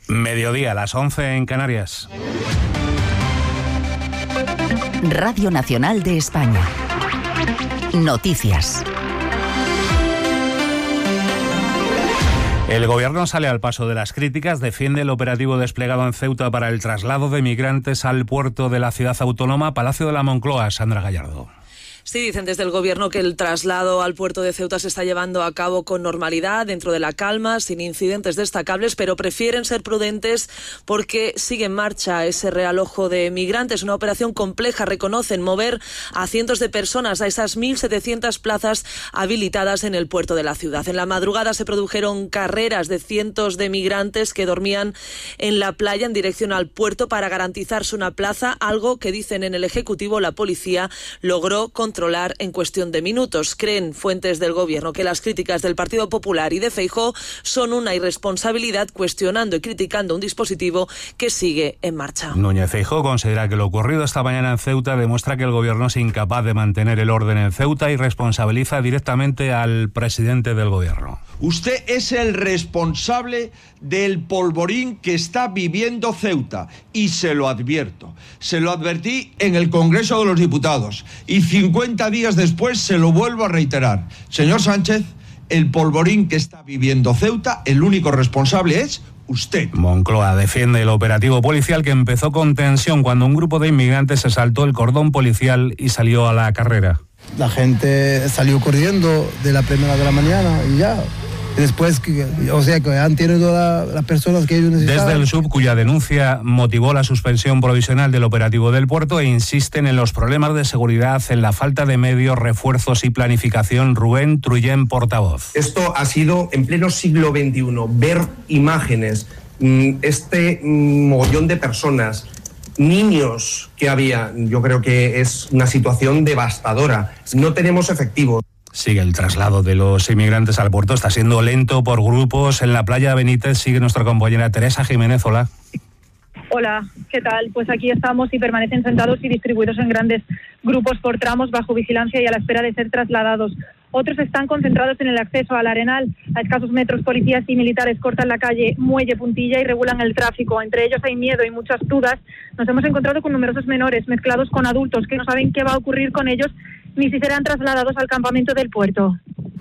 Mediodía, las 11 en Canarias. Radio Nacional de España. Noticias. El gobierno sale al paso de las críticas, defiende el operativo desplegado en Ceuta para el traslado de migrantes al puerto de la ciudad autónoma. Palacio de la Moncloa, Sandra Gallardo. Sí, dicen desde el Gobierno que el traslado al puerto de Ceuta se está llevando a cabo con normalidad, dentro de la calma, sin incidentes destacables, pero prefieren ser prudentes porque sigue en marcha ese realojo de migrantes. Una operación compleja, reconocen, mover a cientos de personas a esas 1.700 plazas habilitadas en el puerto de la ciudad. En la madrugada se produjeron carreras de cientos de migrantes que dormían en la playa en dirección al puerto para garantizarse una plaza, algo que dicen en el Ejecutivo la policía logró controlar en cuestión de minutos. Creen fuentes del Gobierno que las críticas del Partido Popular y de Feijóo son una irresponsabilidad, cuestionando y criticando un dispositivo que sigue en marcha. Núñez Feijóo considera que lo ocurrido esta mañana en Ceuta demuestra que el Gobierno es incapaz de mantener el orden en Ceuta y responsabiliza directamente al presidente del Gobierno. Usted es el responsable del polvorín que está viviendo Ceuta y se lo advierto. Se lo advertí en el Congreso de los Diputados y 50 días después se lo vuelvo a reiterar. Señor Sánchez, el polvorín que está viviendo Ceuta, el único responsable es usted. Moncloa defiende el operativo policial que empezó con tensión cuando un grupo de inmigrantes se saltó el cordón policial y salió a la carrera. La gente salió corriendo de la primera de la mañana y ya. Después, que han tenido las personas que ellos necesitaban. Desde el SUB, cuya denuncia motivó la suspensión provisional del operativo del puerto, e insisten en los problemas de seguridad, en la falta de medios, refuerzos y planificación. Rubén Trullén, portavoz. Esto ha sido en pleno siglo XXI, ver imágenes, este mogollón de personas, niños que había, yo creo que es una situación devastadora. No tenemos efectivos. Sigue el traslado de los inmigrantes al puerto, está siendo lento por grupos. En la playa Benítez sigue nuestra compañera Teresa Jiménez. Hola. Hola, ¿qué tal? Pues aquí estamos y permanecen sentados y distribuidos en grandes grupos por tramos bajo vigilancia y a la espera de ser trasladados. Otros están concentrados en el acceso al Arenal. A escasos metros, policías y militares cortan la calle Muelle Puntilla y regulan el tráfico. Entre ellos hay miedo y muchas dudas. Nos hemos encontrado con numerosos menores mezclados con adultos que no saben qué va a ocurrir con ellos ni si serán trasladados al campamento del puerto.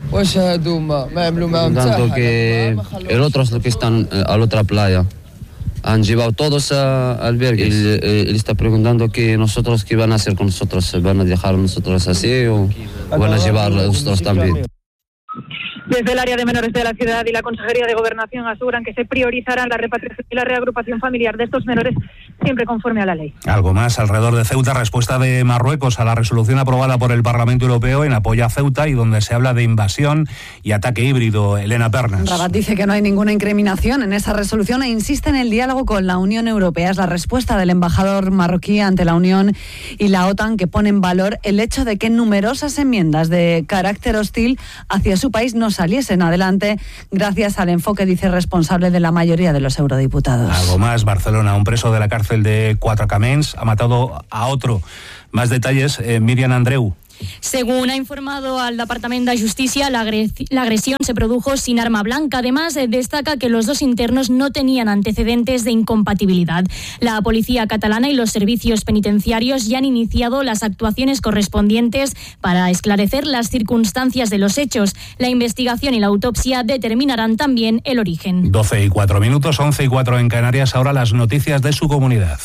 Tanto que el otros que están a la otra playa han llevado todos a albergues. Él está preguntando que nosotros qué van a hacer con nosotros, van a dejar nosotros así o van a llevar nosotros también. Desde el área de menores de la ciudad y la Consejería de Gobernación aseguran que se priorizarán la repatriación y la reagrupación familiar de estos menores, siempre conforme a la ley. Algo más alrededor de Ceuta, respuesta de Marruecos a la resolución aprobada por el Parlamento Europeo en apoyo a Ceuta y donde se habla de invasión y ataque híbrido. Elena Pernas. Rabat dice que no hay ninguna incriminación en esa resolución e insiste en el diálogo con la Unión Europea. Es la respuesta del embajador marroquí ante la Unión y la OTAN, que pone en valor el hecho de que numerosas enmiendas de carácter hostil hacia su país no saliesen adelante gracias al enfoque, dice, responsable de la mayoría de los eurodiputados. Algo más, Barcelona, un preso de la cárcel de Quatre Camins ha matado a otro. Más detalles, Miriam Andreu. Según ha informado al Departament de Justícia, la agresión se produjo sin arma blanca. Además, destaca que los dos internos no tenían antecedentes de incompatibilidad. La policía catalana y los servicios penitenciarios ya han iniciado las actuaciones correspondientes para esclarecer las circunstancias de los hechos. La investigación y la autopsia determinarán también el origen. 12:04, 11:04 en Canarias. Ahora las noticias de su comunidad.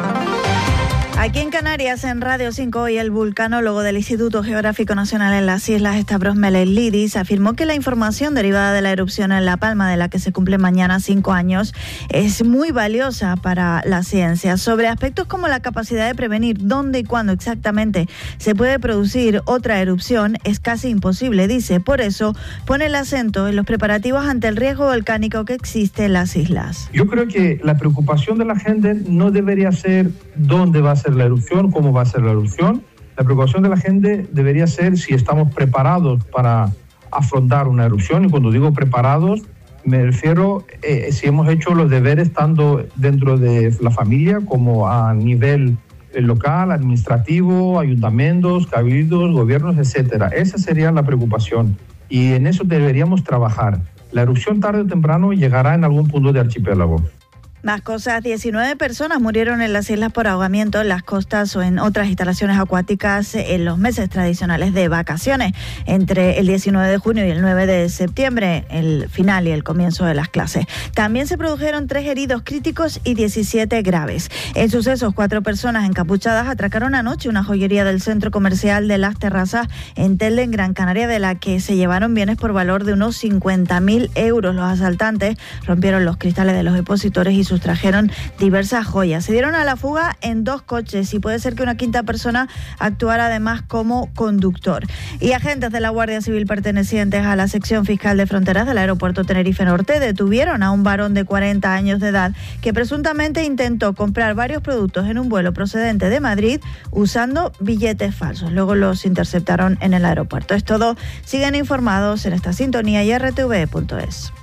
Aquí en Canarias, en Radio 5, hoy el vulcanólogo del Instituto Geográfico Nacional en las Islas, Stavros Meleglidis, afirmó que la información derivada de la erupción en La Palma, de la que se cumple mañana 5 años, es muy valiosa para la ciencia. Sobre aspectos como la capacidad de prevenir dónde y cuándo exactamente se puede producir otra erupción, es casi imposible, dice. Por eso pone el acento en los preparativos ante el riesgo volcánico que existe en las islas. Yo creo que la preocupación de la gente no debería ser dónde va a ser la erupción, cómo va a ser la erupción. La preocupación de la gente debería ser si estamos preparados para afrontar una erupción. Y cuando digo preparados, me refiero si hemos hecho los deberes tanto dentro de la familia como a nivel local, administrativo, ayuntamientos, cabildos, gobiernos, etcétera. Esa sería la preocupación y en eso deberíamos trabajar. La erupción tarde o temprano llegará en algún punto del archipiélago. Más cosas, 19 personas murieron en las islas por ahogamiento en las costas o en otras instalaciones acuáticas en los meses tradicionales de vacaciones, entre el 19 de junio y el 9 de septiembre, el final y el comienzo de las clases. También se produjeron 3 heridos críticos y 17 graves. En sucesos, 4 personas encapuchadas atracaron anoche una joyería del centro comercial de Las Terrazas en Telde, en Gran Canaria, de la que se llevaron bienes por valor de unos 50.000 euros. Los asaltantes rompieron los cristales de los expositores y sustrajeron diversas joyas. Se dieron a la fuga en 2 coches y puede ser que una quinta persona actuara además como conductor. Y agentes de la Guardia Civil pertenecientes a la sección fiscal de fronteras del aeropuerto Tenerife Norte detuvieron a un varón de 40 años de edad que presuntamente intentó comprar varios productos en un vuelo procedente de Madrid usando billetes falsos. Luego los interceptaron en el aeropuerto. Es todo. Siguen informados en esta sintonía y rtv.es.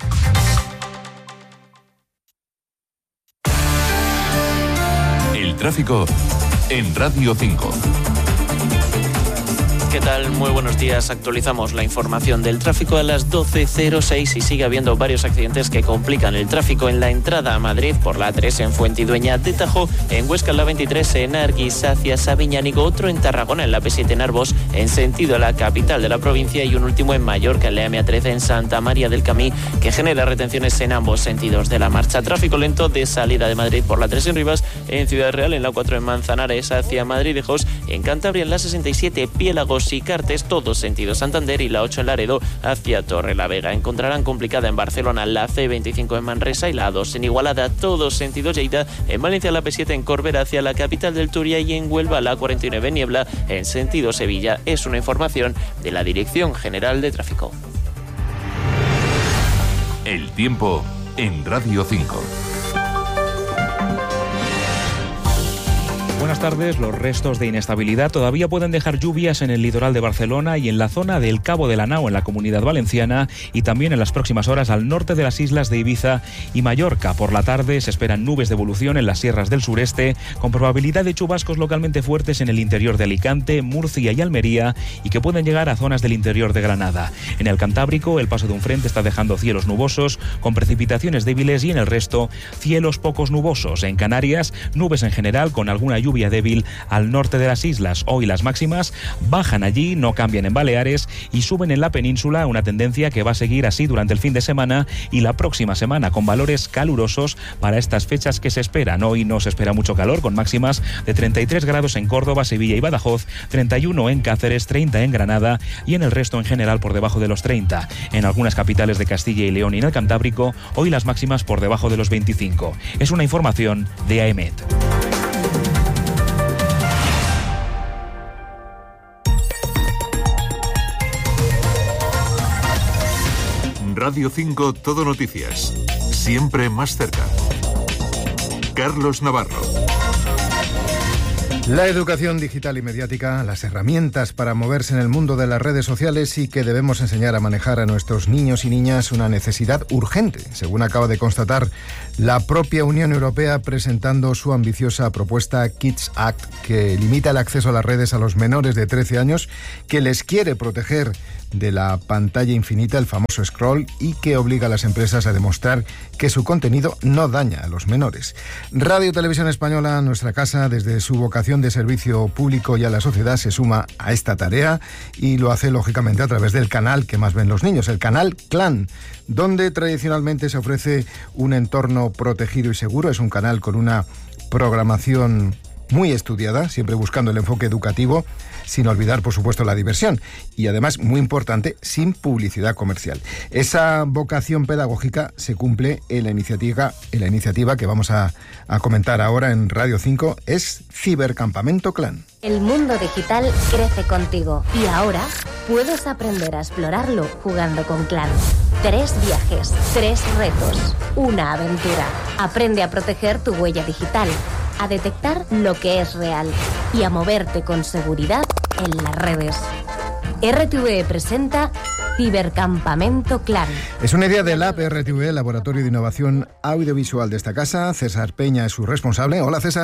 El tráfico en Radio 5. ¿Qué tal? Muy buenos días. Actualizamos la información del tráfico a las 12:06 y sigue habiendo varios accidentes que complican el tráfico en la entrada a Madrid por la A3 en Fuentidueña de Tajo, en Huesca en la 23 en Arguis hacia Sabiñánigo, otro en Tarragona en la P7 en Arbós en sentido a la capital de la provincia y un último en Mallorca en la MA13 en Santa María del Camí, que genera retenciones en ambos sentidos de la marcha. Tráfico lento de salida de Madrid por la 3 en Rivas, en Ciudad Real en la 4 en Manzanares hacia Madrid-Lejos, en Cantabria en la 67 Piélagos y Cartes, todos sentidos Santander, y la 8 en Laredo hacia Torrelavega. Encontrarán complicada en Barcelona la C25 en Manresa y la A2 en Igualada, todos sentidos Lleida. En Valencia la P7 en Corbera hacia la capital del Turia y en Huelva la 49 en Niebla en sentido Sevilla. Es una información de la Dirección General de Tráfico. El tiempo en Radio 5. Buenas tardes. Los restos de inestabilidad todavía pueden dejar lluvias en el litoral de Barcelona y en la zona del Cabo de la Nao en la Comunidad Valenciana y también en las próximas horas al norte de las islas de Ibiza y Mallorca. Por la tarde se esperan nubes de evolución en las sierras del sureste con probabilidad de chubascos localmente fuertes en el interior de Alicante, Murcia y Almería y que pueden llegar a zonas del interior de Granada. En el Cantábrico el paso de un frente está dejando cielos nubosos con precipitaciones débiles y en el resto cielos pocos nubosos. En Canarias nubes en general con alguna lluvia débil al norte de las islas. Hoy las máximas bajan allí, no cambian en Baleares y suben en la península, una tendencia que va a seguir así durante el fin de semana y la próxima semana con valores calurosos para estas fechas que se esperan. Hoy no se espera mucho calor con máximas de 33 grados en Córdoba, Sevilla y Badajoz, 31 en Cáceres, 30 en Granada y en el resto en general por debajo de los 30. En algunas capitales de Castilla y León y en el Cantábrico, hoy las máximas por debajo de los 25. Es una información de AEMET. Radio 5 Todo Noticias. Siempre más cerca. Carlos Navarro. La educación digital y mediática, las herramientas para moverse en el mundo de las redes sociales y que debemos enseñar a manejar a nuestros niños y niñas, una necesidad urgente, según acaba de constatar la propia Unión Europea presentando su ambiciosa propuesta Kids Act, que limita el acceso a las redes a los menores de 13 años, que les quiere proteger de la pantalla infinita, el famoso scroll, y que obliga a las empresas a demostrar que su contenido no daña a los menores. Radio Televisión Española, nuestra casa, desde su vocación de servicio público y a la sociedad, se suma a esta tarea y lo hace lógicamente a través del canal que más ven los niños, el canal Clan, donde tradicionalmente se ofrece un entorno protegido y seguro. Es un canal con una programación muy estudiada, siempre buscando el enfoque educativo, sin olvidar, por supuesto, la diversión. Y además, muy importante, sin publicidad comercial. Esa vocación pedagógica se cumple en la iniciativa que vamos a comentar ahora en Radio 5, es Cibercampamento Clan. El mundo digital crece contigo y ahora puedes aprender a explorarlo jugando con Clan. 3 viajes, 3 retos, una aventura. Aprende a proteger tu huella digital, a detectar lo que es real y a moverte con seguridad en las redes. RTV presenta Cibercampamento Clan. Es una idea del Lab RTV, Laboratorio de Innovación Audiovisual de esta casa. César Peña es su responsable. Hola, César.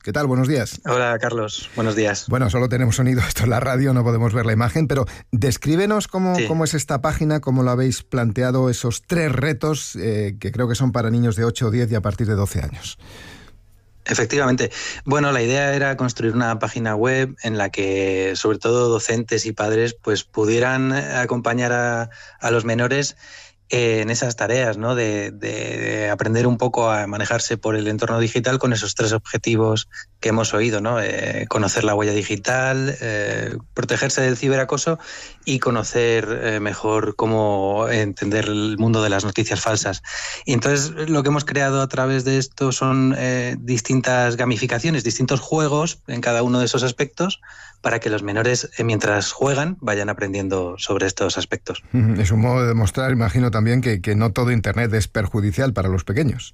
¿Qué tal? Buenos días. Hola, Carlos. Buenos días. Bueno, solo tenemos sonido, esto es la radio, no podemos ver la imagen, pero descríbenos cómo es esta página, cómo lo habéis planteado, esos 3 retos que creo que son para niños de 8, 10 y a partir de 12 años. Efectivamente. Bueno, la idea era construir una página web en la que, sobre todo, docentes y padres pues pudieran acompañar a los menores en esas tareas, ¿no? De aprender un poco a manejarse por el entorno digital con esos 3 objetivos que hemos oído, ¿no? Conocer la huella digital, protegerse del ciberacoso y conocer mejor cómo entender el mundo de las noticias falsas. Y entonces lo que hemos creado a través de esto son distintas gamificaciones, distintos juegos en cada uno de esos aspectos, para que los menores, mientras juegan, vayan aprendiendo sobre estos aspectos. Es un modo de demostrar, imagino también, que no todo Internet es perjudicial para los pequeños.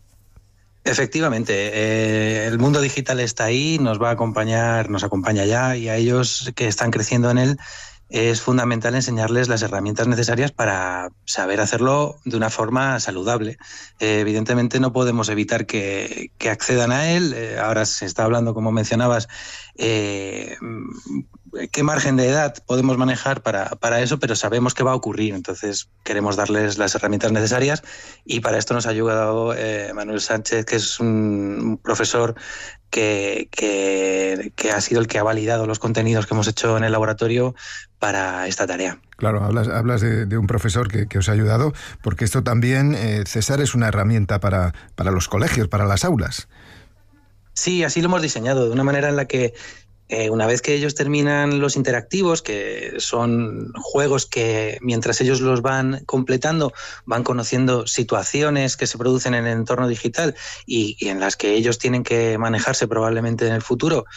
Efectivamente, el mundo digital está ahí, nos acompaña ya, y a ellos que están creciendo en él es fundamental enseñarles las herramientas necesarias para saber hacerlo de una forma saludable. Evidentemente no podemos evitar que accedan a él. Ahora se está hablando, como mencionabas, qué margen de edad podemos manejar para eso, pero sabemos que va a ocurrir. Entonces queremos darles las herramientas necesarias y para esto nos ha ayudado Manuel Sánchez, que es un profesor que ha sido el que ha validado los contenidos que hemos hecho en el laboratorio para esta tarea. Claro, hablas de un profesor que os ha ayudado, porque esto también, César, es una herramienta para los colegios, para las aulas. Sí, así lo hemos diseñado, de una manera en la que una vez que ellos terminan los interactivos, que son juegos que mientras ellos los van completando, van conociendo situaciones que se producen en el entorno digital y en las que ellos tienen que manejarse probablemente en el futuro,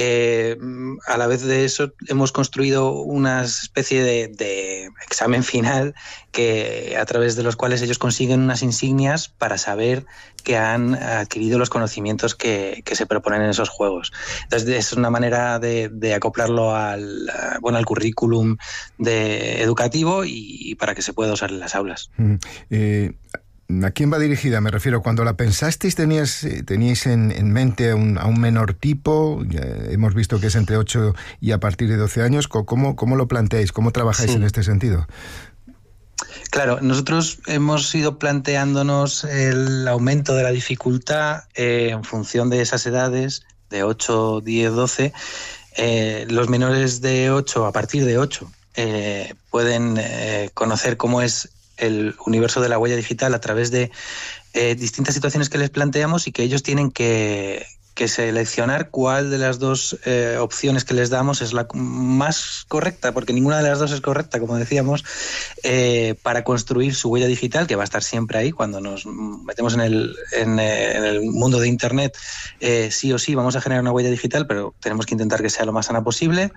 a la vez de eso hemos construido una especie de examen final a través de los cuales ellos consiguen unas insignias para saber que han adquirido los conocimientos que se proponen en esos juegos. Entonces es una manera de acoplarlo al currículum educativo y para que se pueda usar en las aulas. ¿A quién va dirigida? Me refiero, cuando la pensasteis, ¿teníais en mente a un menor tipo? Ya hemos visto que es entre 8 y a partir de 12 años. ¿Cómo lo planteáis? ¿Cómo trabajáis en este sentido? Claro, nosotros hemos ido planteándonos el aumento de la dificultad en función de esas edades, de 8, 10, 12. Los menores de 8, a partir de 8, pueden conocer cómo es el universo de la huella digital a través de distintas situaciones que les planteamos y que ellos tienen que seleccionar cuál de las 2 opciones que les damos es la más correcta, porque ninguna de las 2 es correcta, como decíamos, para construir su huella digital, que va a estar siempre ahí. Cuando nos metemos en el mundo de Internet, sí o sí vamos a generar una huella digital, pero tenemos que intentar que sea lo más sana posible.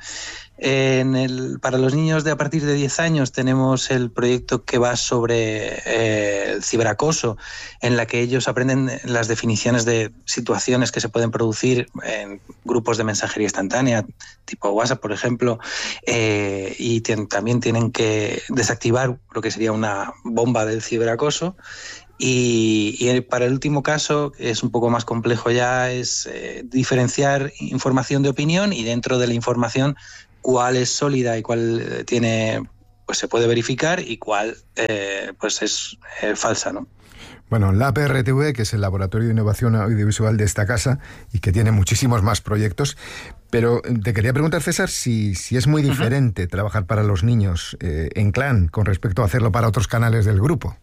Para los niños de a partir de 10 años tenemos el proyecto que va sobre el ciberacoso, en la que ellos aprenden las definiciones de situaciones que se pueden producir en grupos de mensajería instantánea, tipo WhatsApp, por ejemplo, y también tienen que desactivar lo que sería una bomba del ciberacoso. Y para el último caso, que es un poco más complejo ya, es diferenciar información de opinión y dentro de la información cuál es sólida y cuál se puede verificar y cuál es falsa, ¿no? Bueno, la APRTV, que es el Laboratorio de Innovación Audiovisual de esta casa y que tiene muchísimos más proyectos, pero te quería preguntar, César, si es muy diferente trabajar para los niños en Clan con respecto a hacerlo para otros canales del grupo.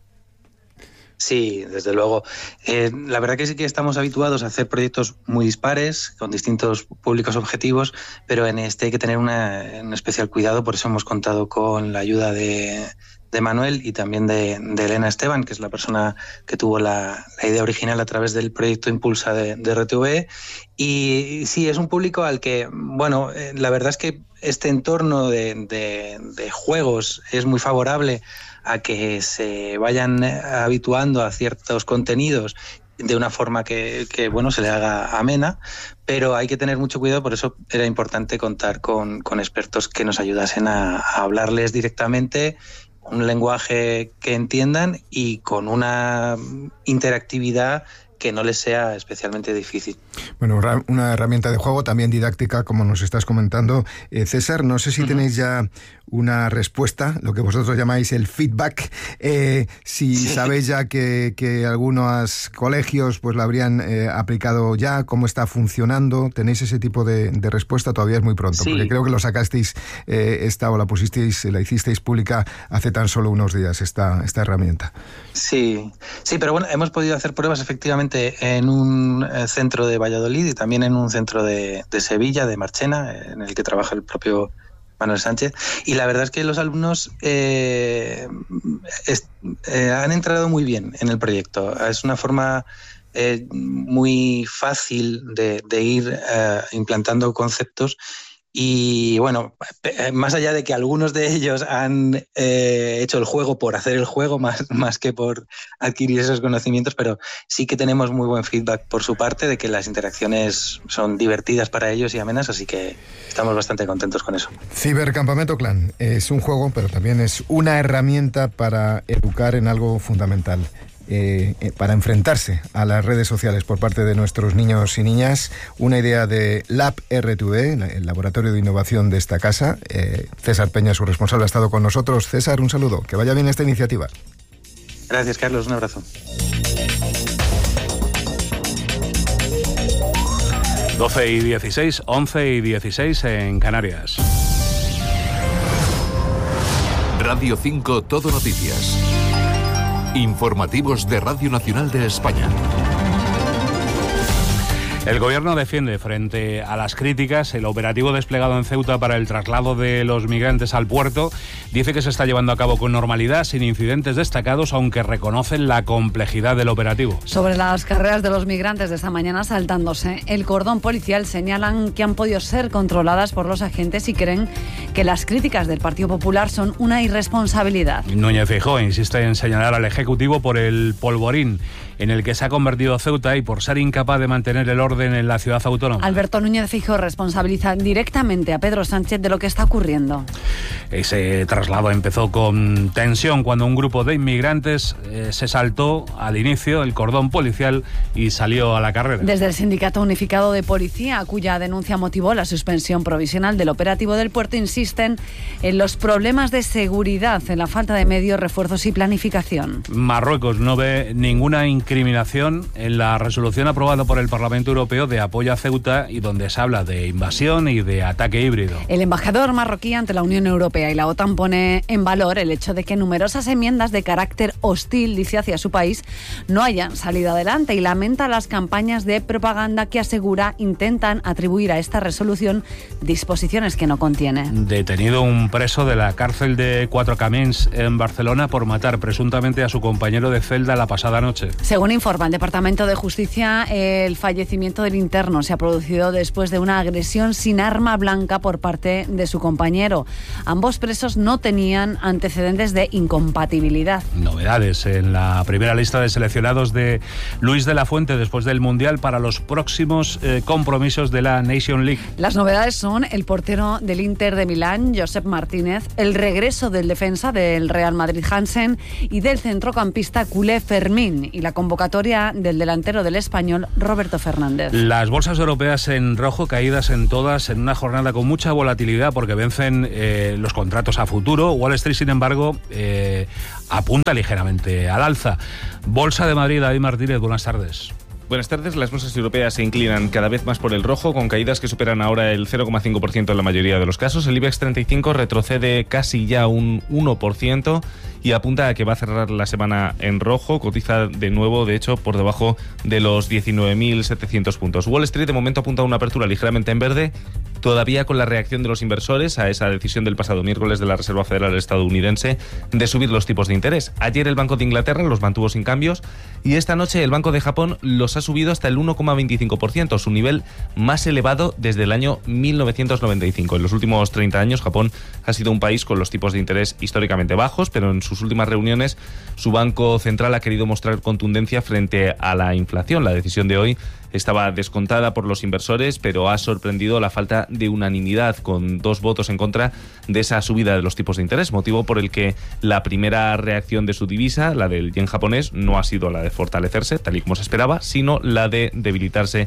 Sí, desde luego. La verdad que sí que estamos habituados a hacer proyectos muy dispares, con distintos públicos objetivos, pero en este hay que tener un especial cuidado, por eso hemos contado con la ayuda de Manuel y también de Elena Esteban, que es la persona que tuvo la idea original a través del proyecto Impulsa de RTV. Y sí, es un público al que, la verdad es que este entorno de juegos es muy favorable a que se vayan habituando a ciertos contenidos de una forma que se le haga amena, pero hay que tener mucho cuidado, por eso era importante contar con expertos que nos ayudasen a hablarles directamente, un lenguaje que entiendan y con una interactividad que no les sea especialmente difícil. Bueno, una herramienta de juego también didáctica, como nos estás comentando. César, no sé si tenéis ya una respuesta, lo que vosotros llamáis el feedback, si sabéis ya que algunos colegios pues la habrían aplicado ya, cómo está funcionando. ¿Tenéis ese tipo de respuesta? Todavía es muy pronto, porque creo que lo sacasteis la hicisteis pública hace tan solo unos días, esta herramienta. Sí, pero bueno, hemos podido hacer pruebas efectivamente en un centro de Valladolid y también en un centro de Sevilla, de Marchena, en el que trabaja el propio Manuel Sánchez, y la verdad es que los alumnos han entrado muy bien en el proyecto. Es una forma muy fácil de ir implantando conceptos. Y bueno, más allá de que algunos de ellos han hecho el juego por hacer el juego más que por adquirir esos conocimientos, pero sí que tenemos muy buen feedback por su parte de que las interacciones son divertidas para ellos y amenas, así que estamos bastante contentos con eso. Cibercampamento Clan es un juego, pero también es una herramienta para educar en algo fundamental. Para enfrentarse a las redes sociales por parte de nuestros niños y niñas. Una idea de Lab R2D, el laboratorio de innovación de esta casa. César Peña, su responsable, ha estado con nosotros. César, un saludo. Que vaya bien esta iniciativa. Gracias, Carlos. Un abrazo. 12:16, 11:16 en Canarias. Radio 5 Todo Noticias. Informativos de Radio Nacional de España. El Gobierno defiende, frente a las críticas, el operativo desplegado en Ceuta para el traslado de los migrantes al puerto. Dice que se está llevando a cabo con normalidad, sin incidentes destacados, aunque reconocen la complejidad del operativo. Sobre las carreras de los migrantes de esta mañana saltándose el cordón policial, señalan que han podido ser controladas por los agentes y creen que las críticas del Partido Popular son una irresponsabilidad. Núñez Feijóo insiste en señalar al Ejecutivo por el polvorín en el que se ha convertido Ceuta y por ser incapaz de mantener el orden en la ciudad autónoma. Alberto Núñez Feijóo responsabiliza directamente a Pedro Sánchez de lo que está ocurriendo. Ese traslado empezó con tensión cuando un grupo de inmigrantes se saltó al inicio el cordón policial y salió a la carrera. Desde el Sindicato Unificado de Policía, cuya denuncia motivó la suspensión provisional del operativo del puerto, insisten en los problemas de seguridad, en la falta de medios, refuerzos y planificación. Marruecos no ve ninguna incriminación en la resolución aprobada por el Parlamento Europeo de apoyo a Ceuta y donde se habla de invasión y de ataque híbrido. El embajador marroquí ante la Unión Europea y la OTAN pone en valor el hecho de que numerosas enmiendas de carácter hostil, dice, hacia su país no hayan salido adelante y lamenta las campañas de propaganda que asegura intentan atribuir a esta resolución disposiciones que no contiene. Detenido un preso de la cárcel de Cuatro Camins en Barcelona por matar presuntamente a su compañero de celda la pasada noche. Según informa el Departamento de Justicia, el fallecimiento del interno se ha producido después de una agresión sin arma blanca por parte de su compañero. Ambos presos no tenían antecedentes de incompatibilidad. Novedades en la primera lista de seleccionados de Luis de la Fuente después del Mundial para los próximos compromisos de la Nation League. Las novedades son el portero del Inter de Milán, Josep Martínez, el regreso del defensa del Real Madrid, Hansen, y del centrocampista culé Fermín, y la convocatoria del delantero del Español, Roberto Fernández. Las bolsas europeas en rojo, caídas en todas en una jornada con mucha volatilidad porque vencen los contratos a futuro. Wall Street, sin embargo, apunta ligeramente al alza. Bolsa de Madrid, David Martínez, buenas tardes. Buenas tardes. Las bolsas europeas se inclinan cada vez más por el rojo, con caídas que superan ahora el 0,5% en la mayoría de los casos. El IBEX 35 retrocede casi ya un 1% y apunta a que va a cerrar la semana en rojo. Cotiza de nuevo, de hecho, por debajo de los 19.700 puntos. Wall Street de momento apunta a una apertura ligeramente en verde, todavía con la reacción de los inversores a esa decisión del pasado miércoles de la Reserva Federal estadounidense de subir los tipos de interés. Ayer el Banco de Inglaterra los mantuvo sin cambios y esta noche el Banco de Japón los ha subido hasta el 1,25%, su nivel más elevado desde el año 1995. En los últimos 30 años Japón ha sido un país con los tipos de interés históricamente bajos, pero en sus últimas reuniones su Banco Central ha querido mostrar contundencia frente a la inflación. La decisión de hoy estaba descontada por los inversores, pero ha sorprendido la falta de unanimidad, con 2 votos en contra de esa subida de los tipos de interés, motivo por el que la primera reacción de su divisa, la del yen japonés, no ha sido la de fortalecerse, tal y como se esperaba, sino la de debilitarse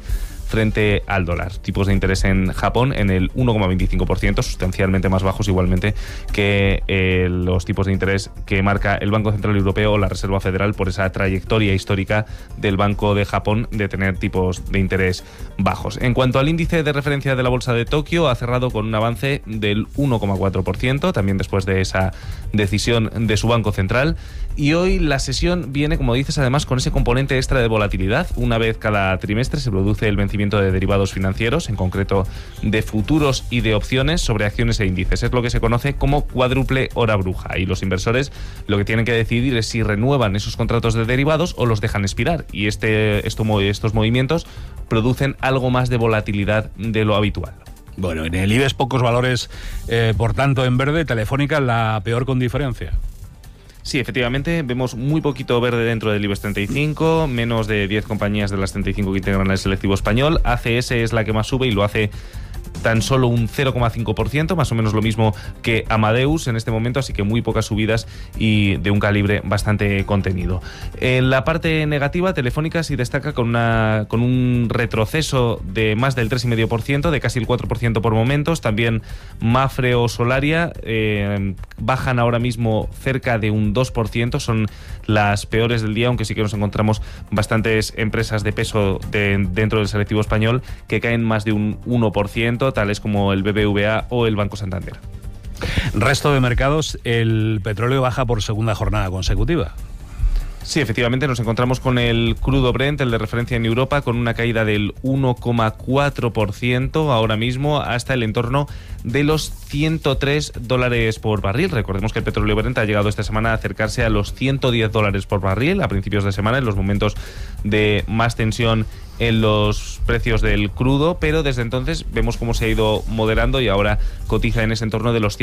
frente al dólar. Tipos de interés en Japón en el 1,25%, sustancialmente más bajos igualmente que los tipos de interés que marca el Banco Central Europeo o la Reserva Federal por esa trayectoria histórica del Banco de Japón de tener tipos de interés bajos. En cuanto al índice de referencia de la Bolsa de Tokio, ha cerrado con un avance del 1,4%, también después de esa decisión de su Banco Central. Y hoy la sesión viene, como dices, además con ese componente extra de volatilidad. Una vez cada trimestre se produce el vencimiento de derivados financieros, en concreto de futuros y de opciones sobre acciones e índices. Es lo que se conoce como cuádruple hora bruja. Y los inversores lo que tienen que decidir es si renuevan esos contratos de derivados o los dejan expirar. Y estos movimientos producen algo más de volatilidad de lo habitual. Bueno, en el IBEX pocos valores, por tanto, en verde. Telefónica la peor con diferencia. Sí, efectivamente, vemos muy poquito verde dentro del IBEX 35, menos de 10 compañías de las 35 que integran el selectivo español. ACS es la que más sube y lo hace tan solo un 0,5%, más o menos lo mismo que Amadeus en este momento, así que muy pocas subidas y de un calibre bastante contenido. En la parte negativa, Telefónica sí destaca con un retroceso de más del 3,5%, de casi el 4% por momentos. También Mafre o Solaria bajan ahora mismo cerca de un 2%, son las peores del día, aunque sí que nos encontramos bastantes empresas de peso dentro del selectivo español que caen más de un 1%, tales como el BBVA o el Banco Santander. Resto de mercados, el petróleo baja por segunda jornada consecutiva. Sí, efectivamente nos encontramos con el crudo Brent, el de referencia en Europa, con una caída del 1,4% ahora mismo, hasta el entorno de los $103 por barril. Recordemos que el petróleo Brent ha llegado esta semana a acercarse a los $110 por barril a principios de semana, en los momentos de más tensión en los precios del crudo, pero desde entonces vemos cómo se ha ido moderando y ahora cotiza en ese entorno de los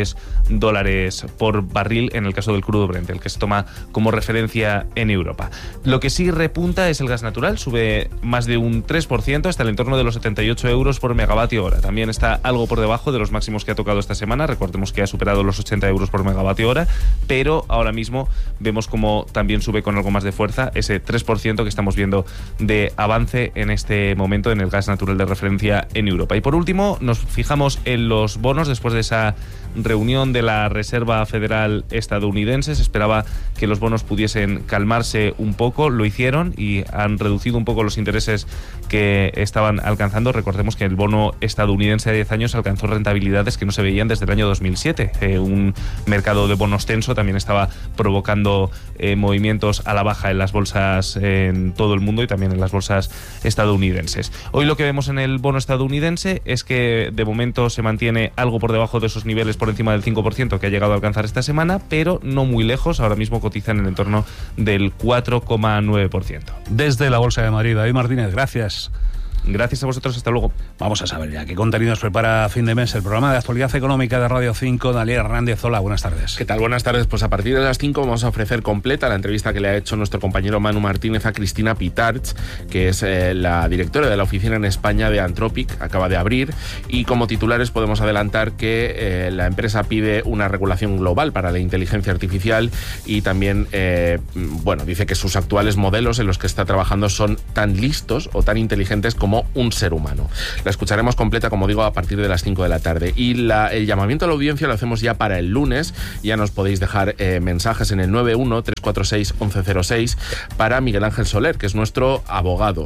$103 por barril en el caso del crudo Brent, el que se toma como referencia en Europa. Lo que sí repunta es el gas natural, sube más de un 3% hasta el entorno de los 78 euros por megavatio hora. También está algo por debajo de los máximos que ha tocado esta semana, recordemos que ha superado los 80 euros por megavatio hora, pero ahora mismo vemos como también sube con algo más de fuerza ese 3% que estamos viendo de avance en este momento en el gas natural de referencia en Europa. Y por último, nos fijamos en los bonos después de esa reunión de la Reserva Federal estadounidense. Se esperaba que los bonos pudiesen calmarse un poco, lo hicieron y han reducido un poco los intereses que estaban alcanzando. Recordemos que el bono estadounidense a 10 años alcanzó rentabilidades que no se veían desde el año 2007. Un mercado de bonos tenso también estaba provocando movimientos a la baja en las bolsas en todo el mundo y también en las bolsas estadounidenses. Hoy lo que vemos en el bono estadounidense es que de momento se mantiene algo por debajo de esos niveles por encima del 5% que ha llegado a alcanzar esta semana, pero no muy lejos. Ahora mismo cotizan en el entorno del 4,9%. Desde la Bolsa de Madrid, David Martínez, gracias. Gracias a vosotros, hasta luego. Vamos a saber ya qué contenidos prepara a fin de mes el programa de actualidad económica de Radio 5. Daniel Hernández, hola, buenas tardes. ¿Qué tal? Buenas tardes. Pues a partir de las 5 vamos a ofrecer completa la entrevista que le ha hecho nuestro compañero Manu Martínez a Cristina Pitarch, que es la directora de la oficina en España de Anthropic, acaba de abrir, y como titulares podemos adelantar que la empresa pide una regulación global para la inteligencia artificial y también, dice que sus actuales modelos en los que está trabajando son tan listos o tan inteligentes como un ser humano. La escucharemos completa, como digo, a partir de las 5 de la tarde. Y el llamamiento a la audiencia lo hacemos ya para el lunes. Ya nos podéis dejar mensajes en el 91-346-1106 para Miguel Ángel Soler, que es nuestro abogado,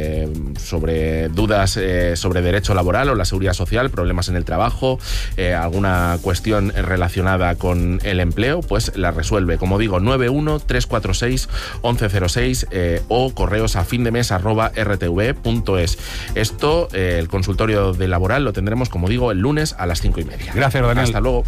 sobre dudas sobre derecho laboral o la seguridad social, problemas en el trabajo, alguna cuestión relacionada con el empleo, pues la resuelve. Como digo, 91-346-1106 o correos a findemes@rtv.es. Esto, el consultorio de laboral, lo tendremos, como digo, el lunes a las 5:30. Gracias, Daniel. Hasta luego.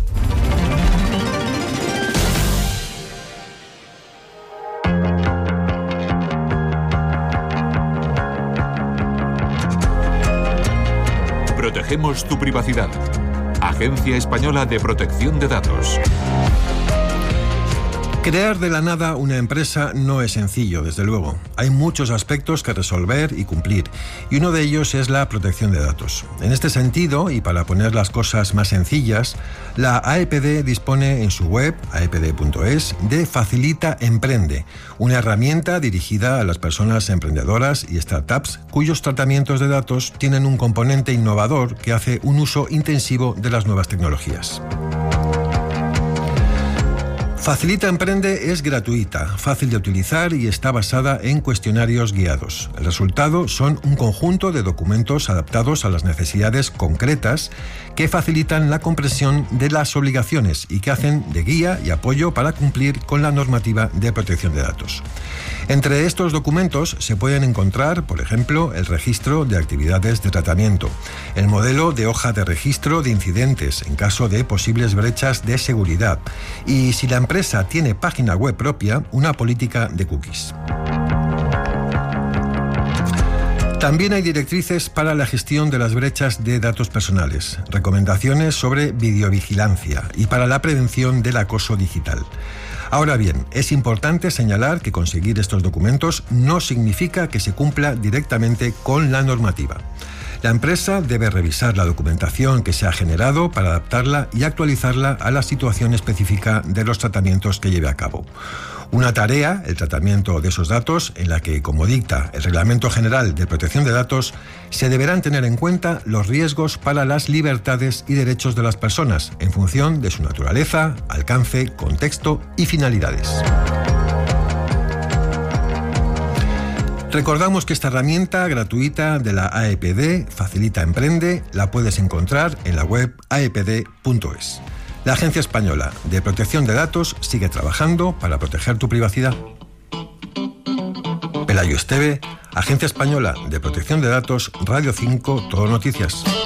Protegemos tu privacidad. Agencia Española de Protección de Datos. Crear de la nada una empresa no es sencillo, desde luego. Hay muchos aspectos que resolver y cumplir, y uno de ellos es la protección de datos. En este sentido, y para poner las cosas más sencillas, la AEPD dispone en su web, aepd.es, de Facilita Emprende, una herramienta dirigida a las personas emprendedoras y startups cuyos tratamientos de datos tienen un componente innovador que hace un uso intensivo de las nuevas tecnologías. Facilita Emprende es gratuita, fácil de utilizar y está basada en cuestionarios guiados. El resultado son un conjunto de documentos adaptados a las necesidades concretas que facilitan la comprensión de las obligaciones y que hacen de guía y apoyo para cumplir con la normativa de protección de datos. Entre estos documentos se pueden encontrar, por ejemplo, el registro de actividades de tratamiento, el modelo de hoja de registro de incidentes en caso de posibles brechas de seguridad y, si la empresa tiene página web propia, una política de cookies. También hay directrices para la gestión de las brechas de datos personales, recomendaciones sobre videovigilancia y para la prevención del acoso digital. Ahora bien, es importante señalar que conseguir estos documentos no significa que se cumpla directamente con la normativa. La empresa debe revisar la documentación que se ha generado para adaptarla y actualizarla a la situación específica de los tratamientos que lleve a cabo. Una tarea, el tratamiento de esos datos, en la que, como dicta el Reglamento General de Protección de Datos, se deberán tener en cuenta los riesgos para las libertades y derechos de las personas, en función de su naturaleza, alcance, contexto y finalidades. Recordamos que esta herramienta gratuita de la AEPD, Facilita Emprende, la puedes encontrar en la web aepd.es. La Agencia Española de Protección de Datos sigue trabajando para proteger tu privacidad. Pelayo Esteve, Agencia Española de Protección de Datos, Radio 5, Todo Noticias.